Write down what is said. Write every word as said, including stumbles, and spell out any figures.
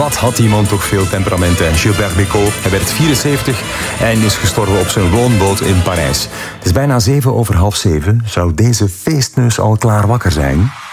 Wat had die man toch veel temperamenten. Gilbert Bécaud, hij werd vierenzeventig en is gestorven op zijn woonboot in Parijs. Het is bijna zeven over half zeven. Zou deze feestneus al klaar wakker zijn?